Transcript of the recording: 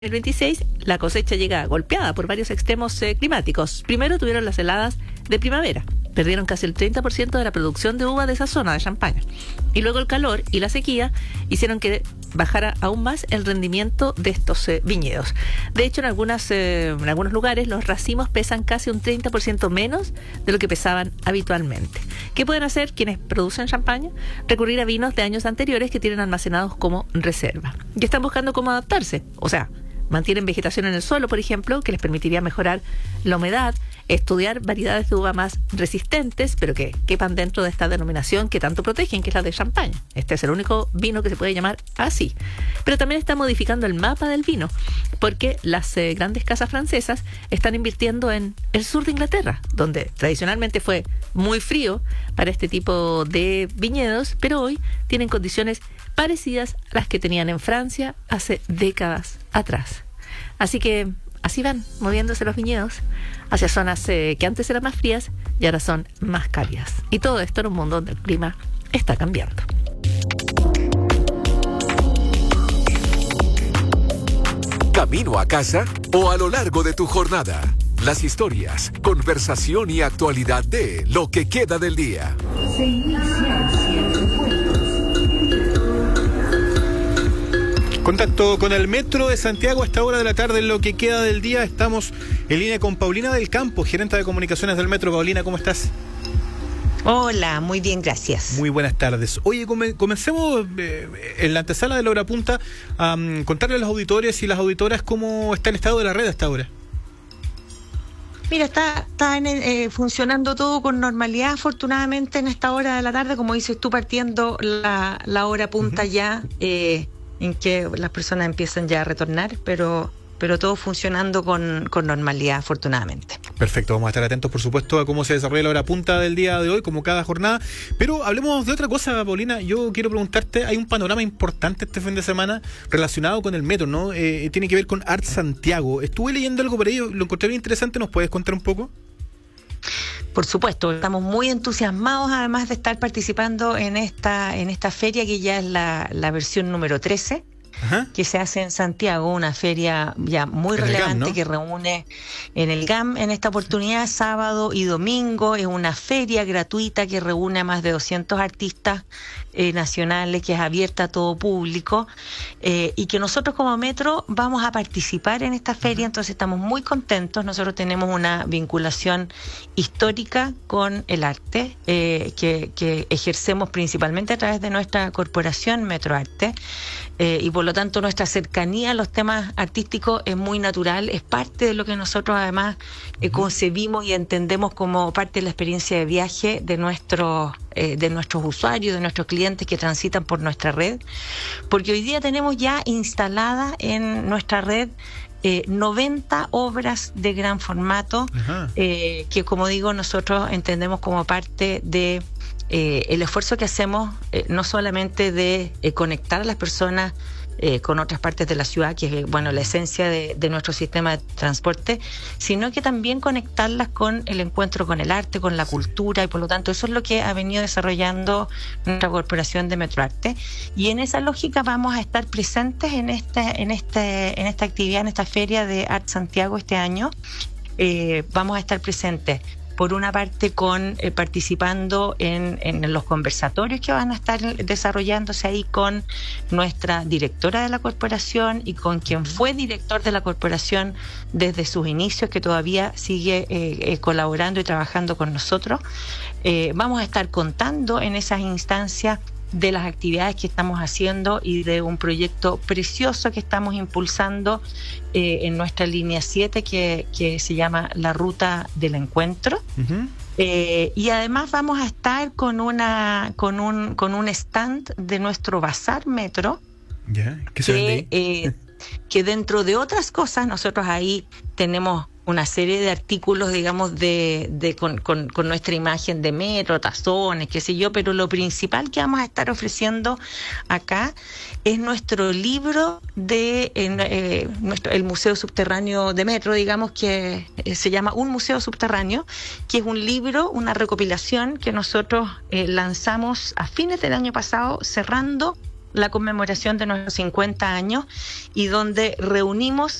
el 26, la cosecha llega golpeada por varios extremos climáticos. Primero tuvieron las heladas de primavera. Perdieron casi el 30% de la producción de uva de esa zona de Champaña. Y luego el calor y la sequía hicieron que bajara aún más el rendimiento de estos viñedos. De hecho, en algunos lugares los racimos pesan casi un 30% menos de lo que pesaban habitualmente. ¿Qué pueden hacer quienes producen champaña? Recurrir a vinos de años anteriores que tienen almacenados como reserva. Y están buscando cómo adaptarse. O sea, mantienen vegetación en el suelo, por ejemplo, que les permitiría mejorar la humedad, estudiar variedades de uva más resistentes, pero que quepan dentro de esta denominación que tanto protegen, que es la de champaña. Este es el único vino que se puede llamar así. Pero también está modificando el mapa del vino, porque las grandes casas francesas están invirtiendo en el sur de Inglaterra, donde tradicionalmente fue muy frío para este tipo de viñedos, pero hoy tienen condiciones parecidas a las que tenían en Francia hace décadas atrás. Así que así van moviéndose los viñedos hacia zonas que antes eran más frías y ahora son más cálidas. Y todo esto en un mundo donde el clima está cambiando. Camino a casa o a lo largo de tu jornada. Las historias, conversación y actualidad de lo que queda del día. Se inician 7 puestos. Contacto con el Metro de Santiago a esta hora de la tarde. En lo que queda del día estamos en línea con Paulina del Campo, gerente de comunicaciones del Metro. Paulina, ¿cómo estás? Hola, muy bien, gracias. Muy buenas tardes. Oye, comencemos en la antesala de la hora punta a contarle a los auditores y las auditoras cómo está el estado de la red hasta ahora. Mira, está funcionando todo con normalidad, afortunadamente, en esta hora de la tarde, como dices tú, partiendo la hora punta ya, en que las personas empiezan ya a retornar, pero todo funcionando con normalidad, afortunadamente. Perfecto, vamos a estar atentos, por supuesto, a cómo se desarrolla la hora punta del día de hoy, como cada jornada. Pero hablemos de otra cosa, Paulina. Yo quiero preguntarte, hay un panorama importante este fin de semana relacionado con el metro, ¿no? Tiene que ver con Art Santiago. Estuve leyendo algo por ahí, lo encontré bien interesante. ¿Nos puedes contar un poco? Por supuesto, estamos muy entusiasmados, además de estar participando en esta feria, que ya es la versión número 13. Ajá. Que se hace en Santiago, una feria ya muy relevante, GAM, ¿no? Que reúne en el GAM en esta oportunidad sábado y domingo. Es una feria gratuita que reúne a más de 200 artistas nacionales, que es abierta a todo público, y que nosotros como Metro vamos a participar en esta feria. Entonces estamos muy contentos. Nosotros tenemos una vinculación histórica con el arte, que ejercemos principalmente a través de nuestra corporación Metro Arte, y por lo tanto nuestra cercanía a los temas artísticos es muy natural, es parte de lo que nosotros además concebimos y entendemos como parte de la experiencia de viaje de nuestros usuarios, de nuestros clientes que transitan por nuestra red, porque hoy día tenemos ya instalada en nuestra red 90 obras de gran formato, que, como digo, nosotros entendemos como parte de el esfuerzo que hacemos, no solamente de conectar a las personas con otras partes de la ciudad, que es la esencia de nuestro sistema de transporte, sino que también conectarlas con el encuentro con el arte, con la cultura, y por lo tanto eso es lo que ha venido desarrollando nuestra corporación de Metroarte, y en esa lógica vamos a estar presentes en esta actividad, en esta feria de Art Santiago este año. Vamos a estar presentes, por una parte, participando en los conversatorios que van a estar desarrollándose ahí con nuestra directora de la corporación y con quien fue director de la corporación desde sus inicios, que todavía sigue colaborando y trabajando con nosotros. Vamos a estar contando en esas instancias de las actividades que estamos haciendo y de un proyecto precioso que estamos impulsando en nuestra línea 7 que se llama La Ruta del Encuentro. Y además vamos a estar con un stand de nuestro Bazar Metro. ¿Qué se vende ahí? Que dentro de otras cosas nosotros ahí tenemos una serie de artículos, digamos, con nuestra imagen de metro, tazones, qué sé yo, pero lo principal que vamos a estar ofreciendo acá es nuestro libro el Museo Subterráneo de Metro, digamos, que se llama Un Museo Subterráneo, que es un libro, una recopilación que nosotros lanzamos a fines del año pasado, cerrando la conmemoración de nuestros 50 años y donde reunimos